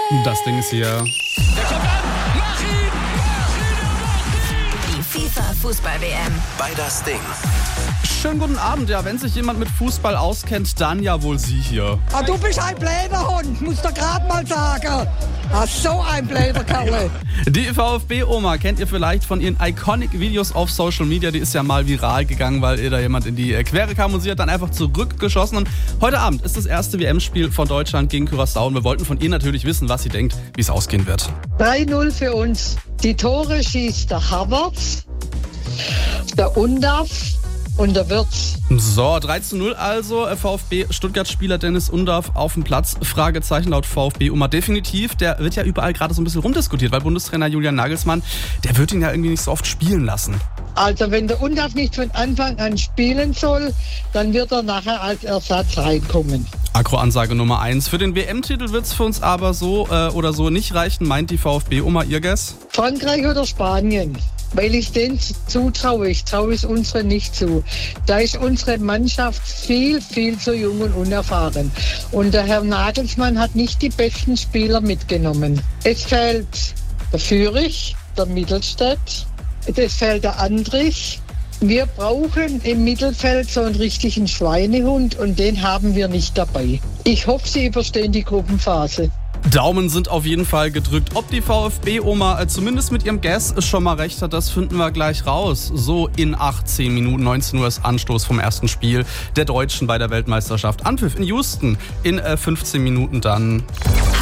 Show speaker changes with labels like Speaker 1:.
Speaker 1: Das Ding ist hier.
Speaker 2: Der kommt an, mach ihn!
Speaker 3: Die FIFA-Fußball-WM.
Speaker 4: Bei das Ding.
Speaker 1: Schönen guten Abend. Ja, wenn sich jemand mit Fußball auskennt, dann ja wohl Sie hier.
Speaker 5: Ah, du bist ein Bläderhund, musst du gerade mal sagen. Ah, so ein Bläderkerle.
Speaker 1: Die VfB-Oma kennt ihr vielleicht von ihren Iconic-Videos auf Social Media. Die ist ja mal viral gegangen, weil ihr da jemand in die Quere kam und sie hat dann einfach zurückgeschossen. Und heute Abend ist das erste WM-Spiel von Deutschland gegen Curaçao. Und wir wollten von ihr natürlich wissen, was sie denkt, wie es ausgehen wird.
Speaker 5: 3-0 für uns. Die Tore schießt der Havertz, der Undav und der Wirtz.
Speaker 1: So, 3-0 also. VfB-Stuttgart-Spieler Dennis Undav auf dem Platz. Fragezeichen laut VfB-Oma definitiv. Der wird ja überall gerade so ein bisschen rumdiskutiert, weil Bundestrainer Julian Nagelsmann, der wird ihn ja irgendwie nicht so oft spielen lassen.
Speaker 5: Also wenn der Undav nicht von Anfang an spielen soll, dann wird er nachher als Ersatz reinkommen.
Speaker 1: Agro-Ansage Nummer 1. Für den WM-Titel wird es für uns aber so oder so nicht reichen, meint die VfB-Oma. Ihr Guess?
Speaker 5: Frankreich oder Spanien? Weil ich denen zutraue. Ich traue es unseren nicht zu. Da ist unsere Mannschaft viel, viel zu jung und unerfahren. Und der Herr Nagelsmann hat nicht die besten Spieler mitgenommen. Es fehlt der Fürich, der Mittelstädt, es fehlt der Andrich. Wir brauchen im Mittelfeld so einen richtigen Schweinehund und den haben wir nicht dabei. Ich hoffe, Sie überstehen die Gruppenphase.
Speaker 1: Daumen sind auf jeden Fall gedrückt. Ob die VfB-Oma zumindest mit ihrem Guess schon mal recht hat, das finden wir gleich raus. So in 18 Minuten, 19 Uhr ist Anstoß vom ersten Spiel der Deutschen bei der Weltmeisterschaft. Anpfiff in Houston in 15 Minuten dann.